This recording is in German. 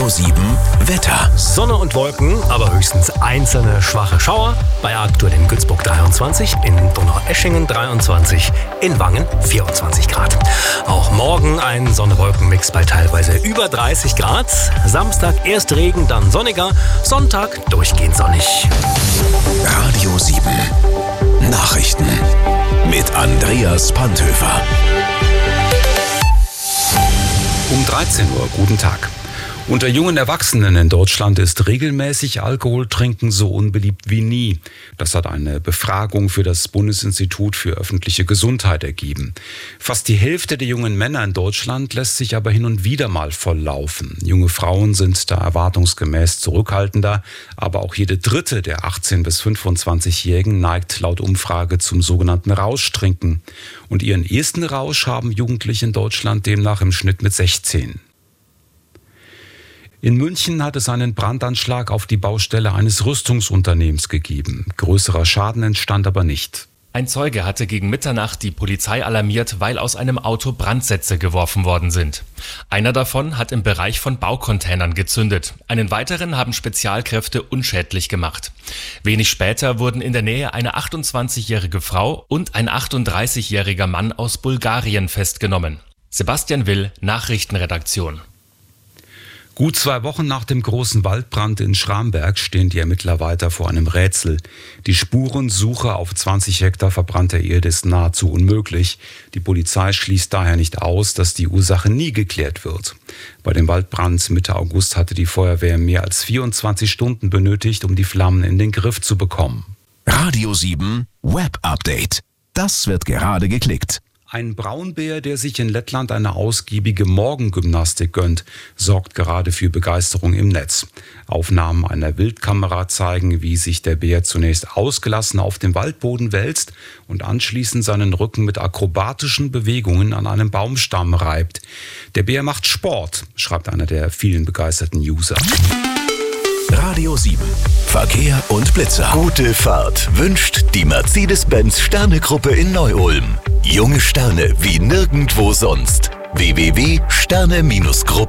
Radio 7 Wetter. Sonne und Wolken, aber höchstens einzelne schwache Schauer. Bei aktuell in Günzburg 23, in Donaueschingen 23, in Wangen 24 Grad. Auch morgen ein Sonne-Wolken-Mix bei teilweise über 30 Grad. Samstag erst Regen, dann sonniger. Sonntag durchgehend sonnig. Radio 7 Nachrichten mit Andreas Panthöfer. Um 13 Uhr, guten Tag. Unter jungen Erwachsenen in Deutschland ist regelmäßig Alkoholtrinken so unbeliebt wie nie. Das hat eine Befragung für das Bundesinstitut für öffentliche Gesundheit ergeben. Fast die Hälfte der jungen Männer in Deutschland lässt sich aber hin und wieder mal volllaufen. Junge Frauen sind da erwartungsgemäß zurückhaltender, aber auch jede dritte der 18- bis 25-Jährigen neigt laut Umfrage zum sogenannten Rauschtrinken. Und ihren ersten Rausch haben Jugendliche in Deutschland demnach im Schnitt mit 16. In München hat es einen Brandanschlag auf die Baustelle eines Rüstungsunternehmens gegeben. Größerer Schaden entstand aber nicht. Ein Zeuge hatte gegen Mitternacht die Polizei alarmiert, weil aus einem Auto Brandsätze geworfen worden sind. Einer davon hat im Bereich von Baucontainern gezündet. Einen weiteren haben Spezialkräfte unschädlich gemacht. Wenig später wurden in der Nähe eine 28-jährige Frau und ein 38-jähriger Mann aus Bulgarien festgenommen. Sebastian Will, Nachrichtenredaktion. Gut 2 Wochen nach dem großen Waldbrand in Schramberg stehen die Ermittler weiter vor einem Rätsel. Die Spurensuche auf 20 Hektar verbrannter Erde ist nahezu unmöglich. Die Polizei schließt daher nicht aus, dass die Ursache nie geklärt wird. Bei dem Waldbrand Mitte August hatte die Feuerwehr mehr als 24 Stunden benötigt, um die Flammen in den Griff zu bekommen. Radio 7 Web Update. Das wird gerade geklickt. Ein Braunbär, der sich in Lettland eine ausgiebige Morgengymnastik gönnt, sorgt gerade für Begeisterung im Netz. Aufnahmen einer Wildkamera zeigen, wie sich der Bär zunächst ausgelassen auf dem Waldboden wälzt und anschließend seinen Rücken mit akrobatischen Bewegungen an einem Baumstamm reibt. Der Bär macht Sport, schreibt einer der vielen begeisterten User. Radio 7 Verkehr und Blitzer. Gute Fahrt wünscht die Mercedes-Benz Sterne-Gruppe in Neu-Ulm. Junge Sterne wie nirgendwo sonst. www.sterne-gruppe